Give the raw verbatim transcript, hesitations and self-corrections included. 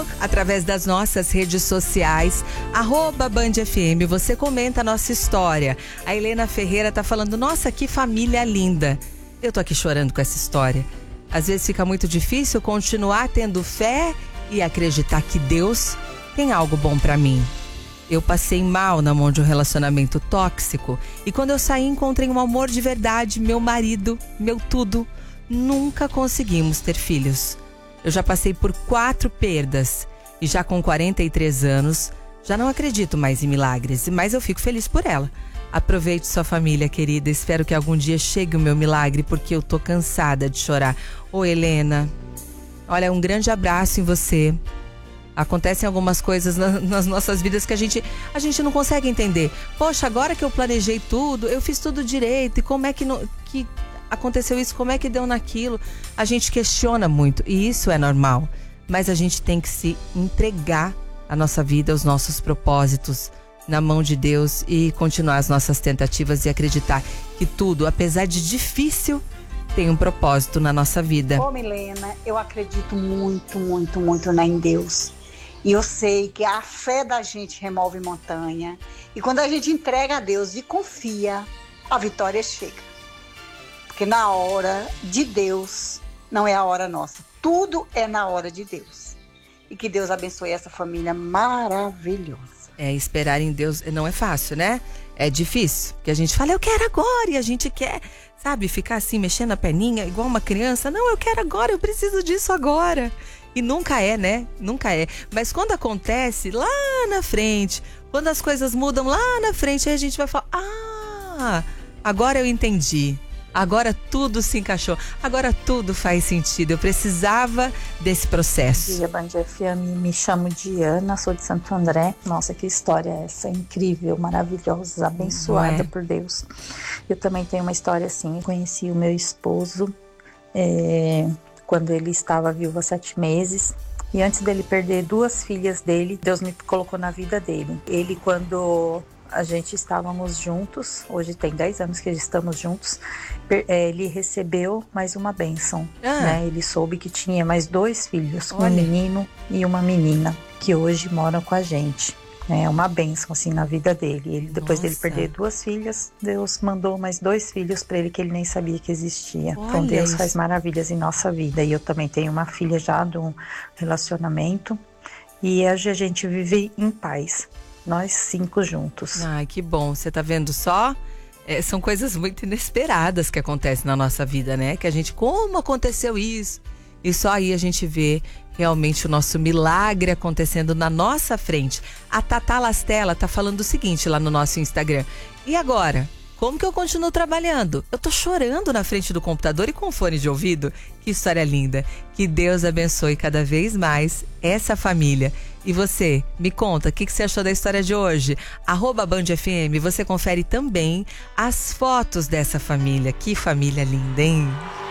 através das nossas redes sociais, arroba Band F M. Você comenta a nossa história. A Helena Ferreira tá falando, nossa, que família linda. Eu tô aqui chorando com essa história. Às vezes fica muito difícil continuar tendo fé e acreditar que Deus tem algo bom pra mim. Eu passei mal na mão de um relacionamento tóxico e quando eu saí encontrei um amor de verdade, meu marido, meu tudo. Nunca conseguimos ter filhos. Eu já passei por quatro perdas e já com quarenta e três anos, já não acredito mais em milagres, mas eu fico feliz por ela. Aproveite sua família, querida. Espero que algum dia chegue o meu milagre, porque eu tô cansada de chorar. Ô, Helena, olha, um grande abraço em você. Acontecem algumas coisas na, nas nossas vidas que a gente, a gente não consegue entender. Poxa, agora que eu planejei tudo, eu fiz tudo direito, e como é que, não, que aconteceu isso, como é que deu naquilo? A gente questiona muito, e isso é normal. Mas a gente tem que se entregar a nossa vida, os nossos propósitos na mão de Deus e continuar as nossas tentativas e acreditar que tudo, apesar de difícil, tem um propósito na nossa vida. Ô, Milena, eu acredito muito, muito, muito em Deus. E eu sei que a fé da gente remove montanha. E quando a gente entrega a Deus e confia, a vitória chega. Porque na hora de Deus, não é a hora nossa. Tudo é na hora de Deus. E que Deus abençoe essa família maravilhosa. É, esperar em Deus não é fácil, né? É difícil. Porque a gente fala, eu quero agora. E a gente quer, sabe, ficar assim, mexendo a perninha, igual uma criança. Não, eu quero agora, eu preciso disso agora. E nunca é, né? Nunca é. Mas quando acontece lá na frente, quando as coisas mudam lá na frente, aí a gente vai falar, ah, agora eu entendi. Agora tudo se encaixou. Agora tudo faz sentido. Eu precisava desse processo. Bom dia, Band F M. Me chamo Diana, sou de Santo André. Nossa, que história é essa? Incrível, maravilhosa, abençoada é? por Deus. Eu também tenho uma história assim. Eu conheci o meu esposo é, quando ele estava vivo há sete meses. E antes dele perder duas filhas dele, Deus me colocou na vida dele. Ele, quando a gente estávamos juntos, hoje tem dez anos que estamos juntos, ele recebeu mais uma bênção, ah. né? Ele soube que tinha mais dois filhos, Olha. um menino e uma menina, que hoje moram com a gente. É uma bênção assim na vida dele. Ele, depois Nossa. dele perder duas filhas, Deus mandou mais dois filhos para ele que ele nem sabia que existia. Olha então Deus isso. faz maravilhas em nossa vida. E eu também tenho uma filha já de um relacionamento e hoje a gente vive em paz. Nós cinco juntos. Ai, que bom. Você tá vendo só? É, são coisas muito inesperadas que acontecem na nossa vida, né? Que a gente, como aconteceu isso? E só aí a gente vê realmente o nosso milagre acontecendo na nossa frente. A Tatá Lastella tá falando o seguinte lá no nosso Instagram. E agora? Como que eu continuo trabalhando? Eu tô chorando na frente do computador e com fone de ouvido. Que história linda. Que Deus abençoe cada vez mais essa família. E você, me conta, o que, que você achou da história de hoje? Arroba Band F M, você confere também as fotos dessa família. Que família linda, hein?